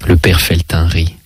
Le père Feltin rit.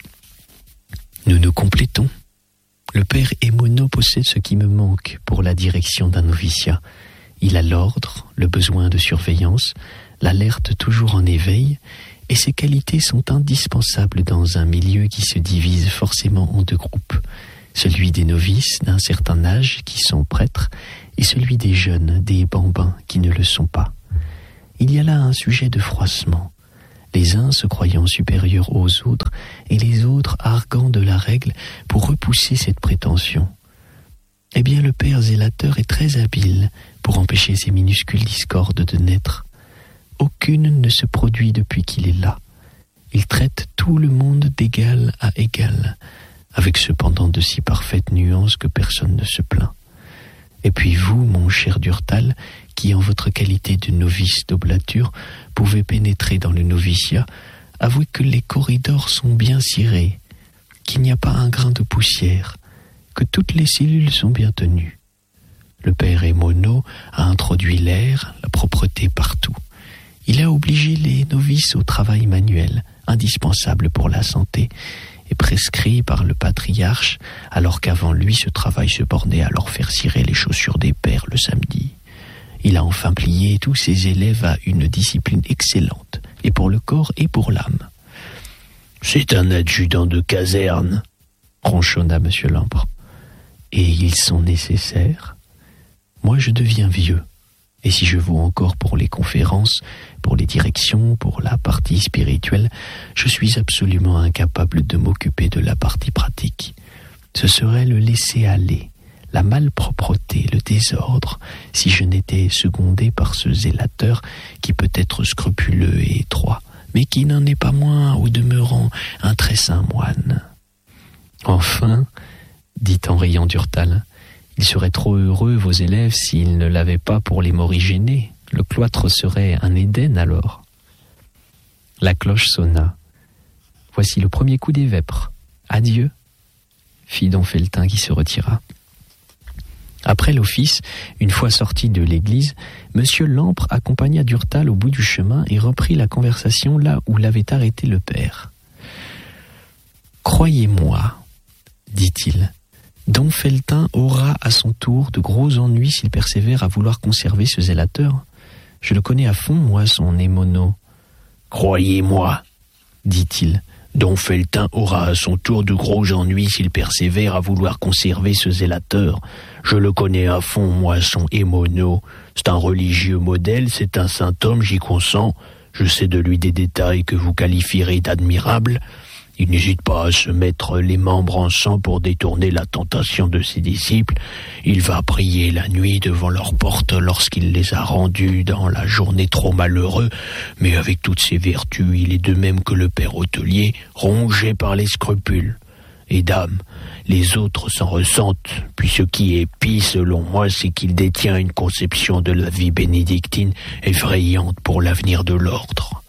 Nous nous complétons. Le père Émono possède ce qui me manque pour la direction d'un noviciat. Il a l'ordre, le besoin de surveillance, l'alerte toujours en éveil, et ces qualités sont indispensables dans un milieu qui se divise forcément en deux groupes. Celui des novices d'un certain âge qui sont prêtres, et celui des jeunes, des bambins qui ne le sont pas. Il y a là un sujet de froissement. Les uns se croyant supérieurs aux autres, et les autres arguant de la règle pour repousser cette prétention. Eh bien, le père zélateur est très habile pour empêcher ces minuscules discordes de naître. Aucune ne se produit depuis qu'il est là. Il traite tout le monde d'égal à égal, avec cependant de si parfaites nuances que personne ne se plaint. Et puis vous, mon cher Durtal, qui en votre qualité de novice d'oblature pouvez pénétrer dans le noviciat, avouez que les corridors sont bien cirés, qu'il n'y a pas un grain de poussière, que toutes les cellules sont bien tenues. Le père Émono a introduit l'air, la propreté partout. Il a obligé les novices au travail manuel, indispensable pour la santé, et prescrit par le patriarche, alors qu'avant lui ce travail se bornait à leur faire cirer les chaussures des pères le samedi. Il a enfin plié tous ses élèves à une discipline excellente, et pour le corps et pour l'âme. « C'est un adjudant de caserne », ronchonna M. Lampre. « Et ils sont nécessaires. Moi je deviens vieux, et si je vaux encore pour les conférences, pour les directions, pour la partie spirituelle, je suis absolument incapable de m'occuper de la partie pratique. Ce serait le laisser-aller, la malpropreté, le désordre, si je n'étais secondé par ce zélateur qui peut être scrupuleux et étroit, mais qui n'en est pas moins, au demeurant, un très saint moine. » Enfin, dit en riant Durtal, ils seraient trop heureux, vos élèves, s'ils ne l'avaient pas pour les morigénés. Le cloître serait un Éden alors. La cloche sonna. Voici le premier coup des vêpres. Adieu, fit don Feltin qui se retira. Après l'office, une fois sorti de l'église, M. Lampre accompagna Durtal au bout du chemin et reprit la conversation là où l'avait arrêté le père. « Croyez-moi, dit-il, don Feltin aura à son tour de gros ennuis s'il persévère à vouloir conserver ce zélateur. Je le connais à fond, moi, son Émono. »« Croyez-moi, dit-il, don Feltin aura à son tour de gros ennuis s'il persévère à vouloir conserver ce zélateur. Je le connais à fond, moi, son Émono. C'est un religieux modèle, c'est un saint homme, j'y consens. Je sais de lui des détails que vous qualifierez d'admirables. Il n'hésite pas à se mettre les membres en sang pour détourner la tentation de ses disciples. Il va prier la nuit devant leur porte lorsqu'il les a rendus dans la journée trop malheureux, mais avec toutes ses vertus, il est de même que le père hôtelier, rongé par les scrupules. Et dame, les autres s'en ressentent, puis ce qui est pis selon moi, c'est qu'il détient une conception de la vie bénédictine effrayante pour l'avenir de l'ordre.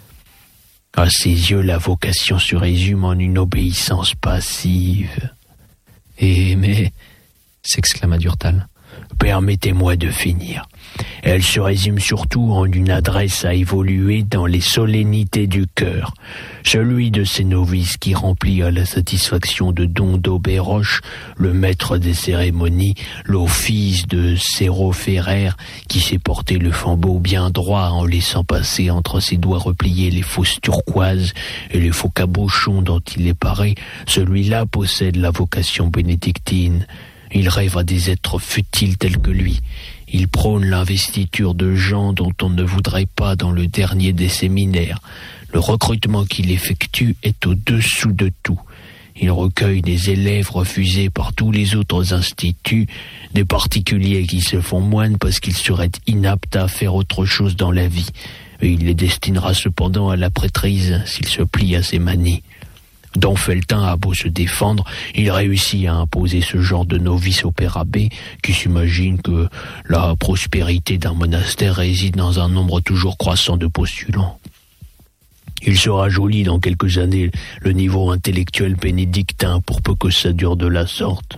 À ses yeux, la vocation se résume en une obéissance passive. « Eh, mais... » s'exclama Durtal. « Permettez-moi de finir. Elle se résume surtout en une adresse à évoluer dans les solennités du cœur. Celui de ces novices qui remplit à la satisfaction de don d'Aubéroche, le maître des cérémonies, l'office de Céroferrer, qui sait porter le flambeau bien droit en laissant passer entre ses doigts repliés les fausses turquoises et les faux cabochons dont il est paré, celui-là possède la vocation bénédictine. Il rêve à des êtres futiles tels que lui. Il prône l'investiture de gens dont on ne voudrait pas dans le dernier des séminaires. Le recrutement qu'il effectue est au-dessous de tout. Il recueille des élèves refusés par tous les autres instituts, des particuliers qui se font moines parce qu'ils seraient inaptes à faire autre chose dans la vie. Et il les destinera cependant à la prêtrise s'ils se plient à ses manies. Don Feltin a beau se défendre, il réussit à imposer ce genre de novice au père abbé qui s'imagine que la prospérité d'un monastère réside dans un nombre toujours croissant de postulants. Il sera joli dans quelques années le niveau intellectuel bénédictin pour peu que ça dure de la sorte.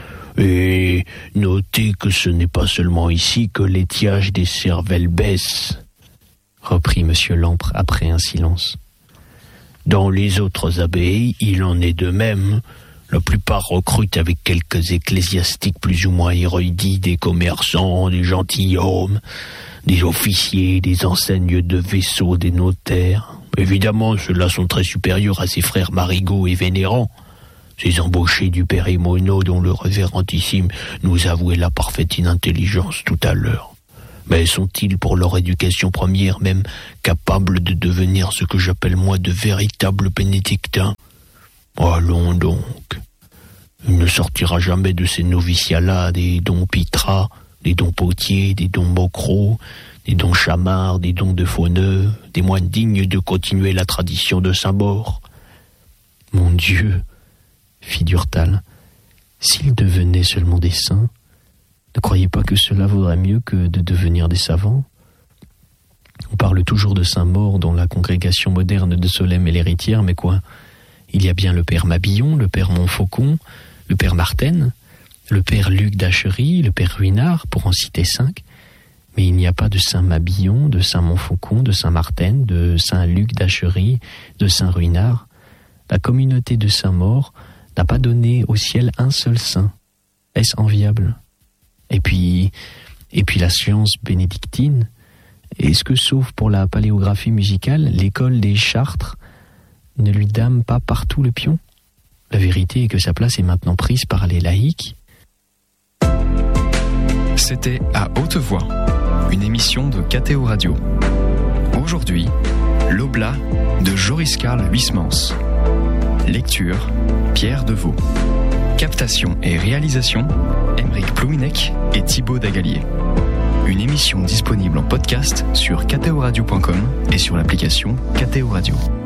Et notez que ce n'est pas seulement ici que l'étiage des cervelles baisse, reprit M. Lampre après un silence. Dans les autres abbayes, il en est de même. La plupart recrutent avec quelques ecclésiastiques plus ou moins érudits, des commerçants, des gentilshommes, des officiers, des enseignes de vaisseaux, des notaires. Évidemment, ceux-là sont très supérieurs à ses frères Marigot et Vénérand, ces embauchés du père Émono dont le révérendissime nous avouait la parfaite inintelligence tout à l'heure. Mais sont-ils pour leur éducation première même capables de devenir ce que j'appelle moi de véritables bénédictins ? Allons donc. Il ne sortira jamais de ces noviciats-là des dons Pitras, des dons Potiers, des dons Mocros, des dons Chamard, des dons de Fauneux, des moines dignes de continuer la tradition de Saint-Maur. Mon Dieu, fit Durtal, s'ils devenaient seulement des saints, ne croyez pas que cela vaudrait mieux que de devenir des savants ? On parle toujours de Saint-Maur dans la congrégation moderne de Solesmes et l'Héritière, mais quoi ? Il y a bien le père Mabillon, le père Montfaucon, le père Martène, le père Luc d'Achery, le père Ruinart, pour en citer 5, mais il n'y a pas de Saint Mabillon, de Saint Montfaucon, de Saint Martène, de Saint Luc d'Achery, de Saint Ruinart. La communauté de Saint-Maur n'a pas donné au ciel un seul saint. Est-ce enviable ? Et puis la science bénédictine, est-ce que, sauf pour la paléographie musicale, l'école des Chartres ne lui dame pas partout le pion ? La vérité est que sa place est maintenant prise par les laïcs. C'était À Haute Voix, une émission de KTO Radio. Aujourd'hui, l'Oblat de Joris Karl Huysmans. Lecture, Pierre Deveau. Captation et réalisation, Aymeric Plouminec et Thibaut Dagalier. Une émission disponible en podcast sur ktoradio.com et sur l'application KTO Radio.